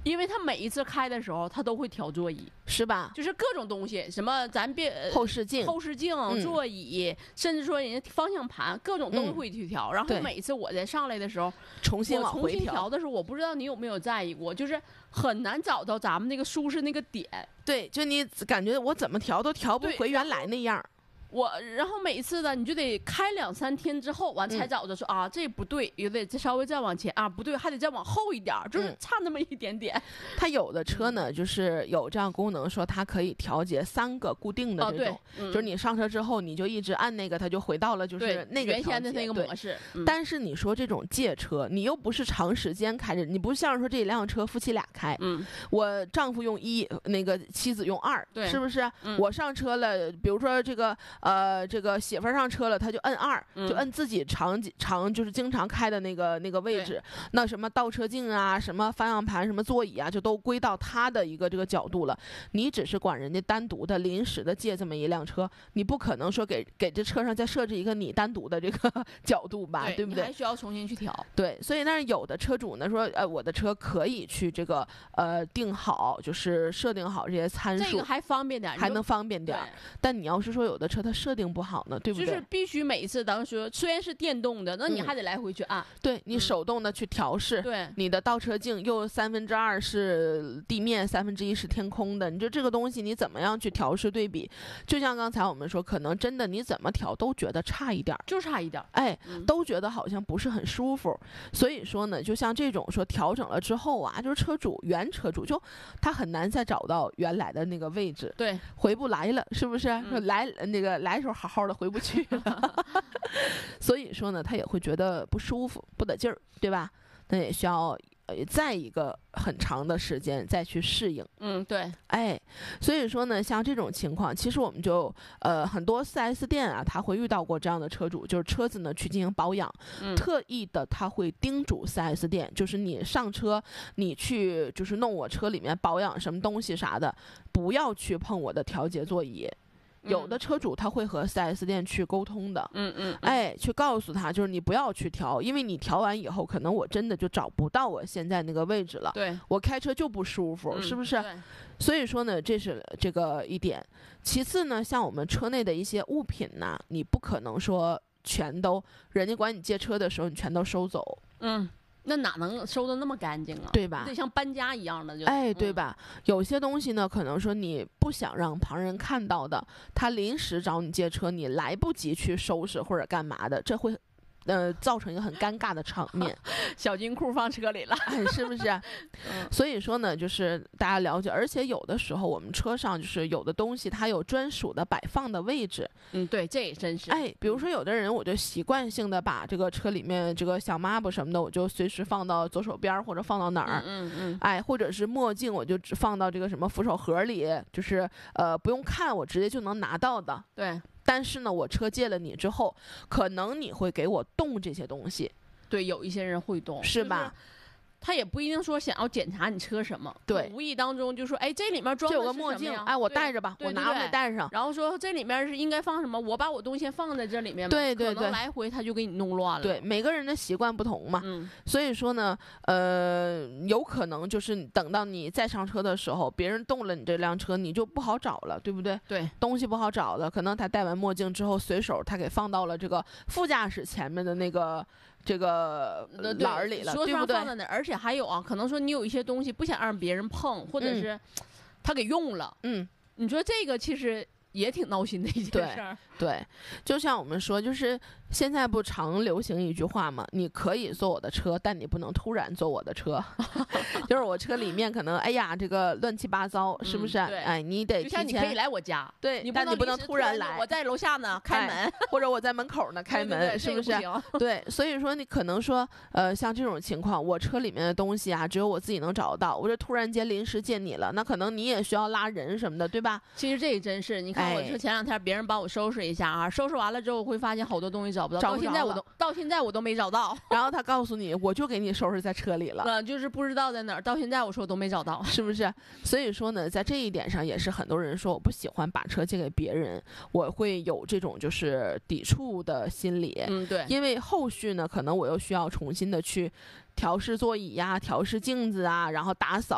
因为他每一次开的时候，他都会调座椅， 是吧？ 就是各种东西，什么咱别后视镜、 座椅，甚至说人家方向盘，各种都会去调。然后每一次我在上来的时候， 重新往回调的时候，我不知道你有没有在意过，就是很难找到咱们那个舒适那个点。 对，就你感觉我怎么调都调不回原来那样。 然后每一次呢，你就得开2、3天之后，完才找着说啊，这不对，也得稍微再往前啊，不对，还得再往后一点，就是差那么一点点。 它有的车呢，就是有这样功能，说它可以调节3个固定的这种，就是你上车之后，你就一直按那个，它就回到了就是那个原先的那个模式。 但是你说这种借车，你又不是长时间开着，你不像说这辆车夫妻俩开，我丈夫用1，那个妻子用2，是不是？我上车了，比如说这个媳妇儿上车了，他就摁2，就摁自己常就是经常开的那个位置。那什么倒车镜啊，什么方向盘，什么座椅啊，就都归到他的一个这个角度了。你只是管人家单独的临时的借这么一辆车，你不可能说给这车上再设置一个你单独的这个角度吧，对不对？ 还需要重新去调。 对，所以但是有的车主呢说，我的车可以去这个定好，就是设定好这些参数， 这个还方便点， 还能方便点。但你要是说有的车它设定不好呢，对不对？ 就是必须每一次，当时虽然是电动的，那你还得来回去按。 对，你手动的去调试。 对， 你的倒车镜又2/3是地面，1/3是天空的，你就这个东西你怎么样去调试对比？就像刚才我们说，可能真的你怎么调都觉得差一点， 就差一点， 都觉得好像不是很舒服。所以说呢，就像这种说调整了之后啊，就是原车主就他很难再找到原来的那个位置， 对， 回不来了，是不是？来的时候好好的回不去了，所以说呢，他也会觉得不舒服、不得劲儿，对吧？那也需要再一个很长的时间再去适应。 对， 所以说呢，像这种情况，其实我们就很多4S 店啊，他会遇到过这样的车主，就是车子呢去进行保养，特意的他会叮嘱4S 店，就是你上车，你去就是弄我车里面保养什么东西啥的，不要去碰我的调节座椅。有的车主他会和4S 店去沟通的，去告诉他，就是你不要去调，因为你调完以后，可能我真的就找不到我现在那个位置了， 对， 我开车就不舒服，是不是？所以说呢，这是这个一点。其次呢，像我们车内的一些物品呢，你不可能说全都，人家管你借车的时候，你全都收走， 那哪能收的那么干净啊？ 对吧？ 得像搬家一样的就， 对吧？有些东西呢，可能说你不想让旁人看到的，他临时找你借车，你来不及去收拾或者干嘛的，这会造成一个很尴尬的场面。 小金库放车里了， 是不是？所以说呢，就是大家了解，而且有的时候我们车上就是有的东西它有专属的摆放的位置。 对，这也真是。 比如说有的人我就习惯性的把这个车里面这个小抹布什么的，我就随时放到左手边或者放到哪儿，或者是墨镜我就只放到这个什么扶手盒里，就是不用看，我直接就能拿到的。 对。 但是呢，我车借了你之后，可能你会给我动这些东西。 对，有一些人会动， 是吧？ 就是他也不一定说想要检查你车什么， 对， 无意当中就说，这里面装的是什么呀？ 有个墨镜，我带着吧，我拿回来带上。 然后说这里面是应该放什么，我把我东西放在这里面嘛， 对， 可能来回他就给你弄乱了。 对，每个人的习惯不同嘛，所以说呢，有可能就是等到你再上车的时候，别人动了你这辆车，你就不好找了，对不对？ 对， 东西不好找了，可能他戴完墨镜之后，随手他给放到了这个副驾驶前面的那个。这个篮儿里了，对不对？ 放在那，而且还有啊，可能说你有一些东西不想让别人碰，或者是他给用了，你说这个其实也挺闹心的一件事儿。 对，就像我们说，就是现在不常流行一句话嘛，你可以坐我的车，但你不能突然坐我的车。就是我车里面可能这个乱七八糟，是不是？你得提前， 就像你可以来我家， 对，但你不能突然来。 我在楼下呢，开门， 或者我在门口呢，开门，是不是？对，所以说你可能说，像这种情况，我车里面的东西啊，只有我自己能找到，我这突然间临时借你了，那可能你也需要拉人什么的，对吧？ 其实这也真是，你看我车前2天别人帮我收拾一下啊，收拾完了之后我会发现好多东西找不到，到现在我都没找到。 然后他告诉你，我就给你收拾在车里了， 就是不知道在哪儿，到现在我说我都没找到， 是不是？所以说呢，在这一点上也是很多人说我不喜欢把车借给别人，我会有这种就是抵触的心理。 对， 因为后续呢，可能我又需要重新的去调试座椅呀、调试镜子啊，然后打扫。